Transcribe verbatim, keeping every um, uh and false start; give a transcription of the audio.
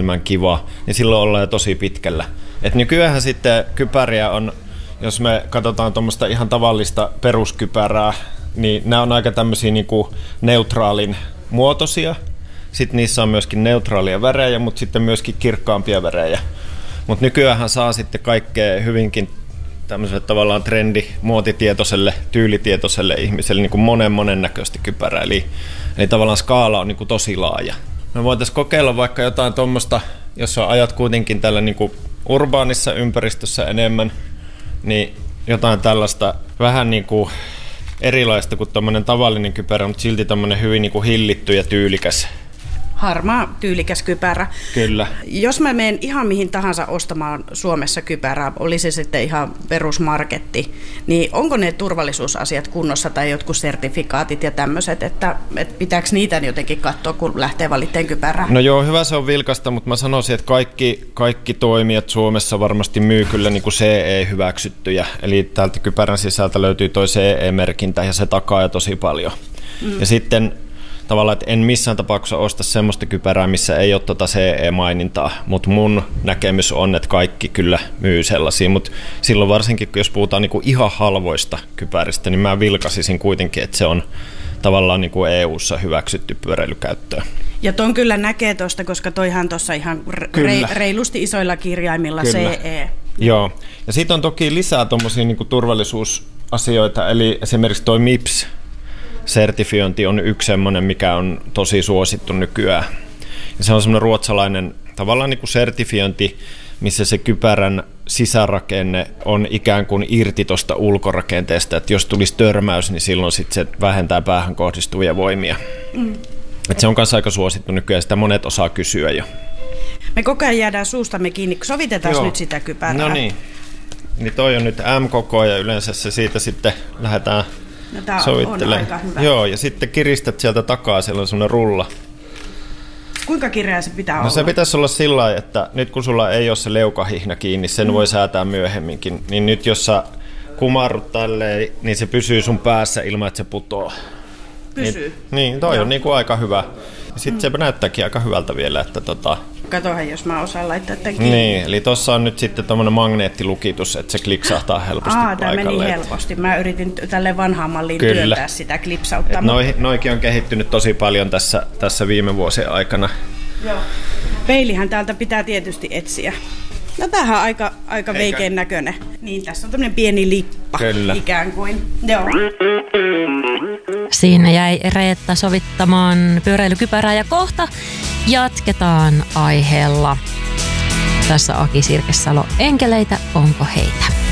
mahdollisimman kiva, niin silloin ollaan jo tosi pitkällä. Et nykyäänhän sitten kypäriä on, jos me katsotaan tuommoista ihan tavallista peruskypärää, niin nämä on aika tämmöisiä niinku neutraalin muotoisia. Sitten niissä on myöskin neutraalia värejä, mutta sitten myöskin kirkkaampia värejä. Mutta nykyäänhän saa sitten kaikkea hyvinkin tämmöiselle tavallaan trendi, muotitietoiselle, tyylitietoiselle ihmiselle niin kuin monen monen näköistä kypärää. Eli, eli tavallaan skaala on niin kuin tosi laaja. Me voitaisiin kokeilla vaikka jotain tuommoista, jos ajat kuitenkin tällä niin kuin urbaanissa ympäristössä enemmän, niin jotain tällaista vähän niin kuin erilaista kuin tuommoinen tavallinen kypärä, mutta silti tämmöinen hyvin niin kuin hillitty ja tyylikäs. Harmaa, tyylikäs kypärä. Kyllä. Jos mä menen ihan mihin tahansa ostamaan Suomessa kypärää, oli se sitten ihan perusmarketti, niin onko ne turvallisuusasiat kunnossa tai jotkut sertifikaatit ja tämmöiset, että, että pitääkö niitä jotenkin katsoa, kun lähtee valitteen kypärää? No joo, hyvä se on vilkasta, mutta mä sanoisin, että kaikki, kaikki toimijat Suomessa varmasti myy kyllä niin kuin C E-hyväksyttyjä. Eli täältä kypärän sisältä löytyy toi C E-merkintä ja se takaa jo tosi paljon. Mm. Ja sitten tavallaan, että en missään tapauksessa osta semmoista kypärää, missä ei ole tuota C E-mainintaa, mutta mun näkemys on, että kaikki kyllä myy sellaisia, mutta silloin varsinkin, jos puhutaan niinku ihan halvoista kypäristä, niin mä vilkasisin kuitenkin, että se on tavallaan niinku E U:ssa hyväksytty pyöräilykäyttöön. Ja ton kyllä näkee tuosta, koska toihan tuossa ihan re- reilusti isoilla kirjaimilla kyllä. C E. Joo, ja sitten on toki lisää tuommoisia niinku turvallisuusasioita, eli esimerkiksi toi M I P S, sertifiointi on yksi semmoinen, mikä on tosi suosittu nykyään. Ja se on semmoinen ruotsalainen tavallaan niin kuin sertifiointi, missä se kypärän sisärakenne on ikään kuin irti tuosta ulkorakenteesta, että jos tulisi törmäys, niin silloin sit se vähentää päähän kohdistuvia voimia. Mm. Et se on myös aika suosittu nykyään, sitä monet osaa kysyä jo. Me koko ajan jäädään suustamme kiinni, sovitetaan Joo. nyt sitä kypärää. No niin, niin toi on nyt M-koko ja yleensä se siitä sitten lähdetään no, tää sovittelemaan. On aika hyvä. Joo, ja sitten kiristät sieltä takaa, siellä on semmoinen rulla. Kuinka kireä se pitää no, olla? Se pitäisi olla sillä lailla, että nyt kun sulla ei ole se leukahihna kiinni, sen mm. voi säätää myöhemminkin, niin nyt jos sä kumarrut tälleen, niin se pysyy sun päässä ilman, että se putoo. Pysyy? Niin, niin toi Joo. on niin kuin aika hyvä. Sitten mm. se näyttääkin aika hyvältä vielä, että tota... Katohan, jos mä osaan laittaa tämän kiinni. Niin, eli tossa on nyt sitten tommonen magneettilukitus, että se kliksahtaa helposti Aa, paikalle. Tämä meni helposti. Mä yritin tälle vanhaan malliin Kyllä. työntää sitä klipsauttaa. Noi, noikin on kehittynyt tosi paljon tässä, tässä viime vuosien aikana. Joo. Peilihän täältä pitää tietysti etsiä. No tämähän on aika, aika veikeän näköinen. Niin, tässä on tämmöinen pieni lippa Kyllä. ikään kuin. Joo. Siinä jäi Reetta sovittamaan pyöräilykypärää ja kohta jatketaan aiheella. Tässä Aki Sirkesalo, enkeleitä, onko heitä?